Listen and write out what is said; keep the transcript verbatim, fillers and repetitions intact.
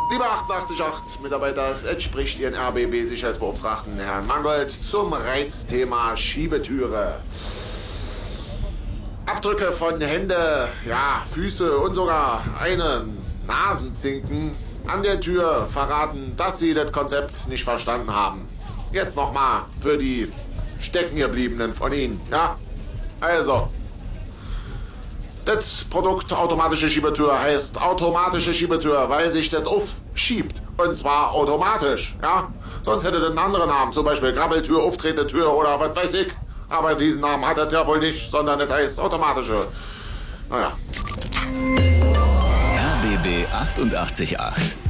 Liebe achtundachtzig Komma acht Mitarbeiter, es entspricht Ihren R B B-Sicherheitsbeauftragten Herrn Mangold zum Reizthema Schiebetüre. Abdrücke von Hände, ja, Füße und sogar einen Nasenzinken an der Tür verraten, dass Sie das Konzept nicht verstanden haben. Jetzt nochmal für die Steckengebliebenen von Ihnen, ja? Also, das Produkt automatische Schiebetür heißt automatische Schiebetür, weil sich das aufschiebt. Und zwar automatisch, ja? Sonst hätte das einen anderen Namen, zum Beispiel Grabbeltür, Auftretetür oder was weiß ich. Aber diesen Namen hat das ja wohl nicht, sondern das heißt automatische. Naja. R B B achtundachtzig Komma acht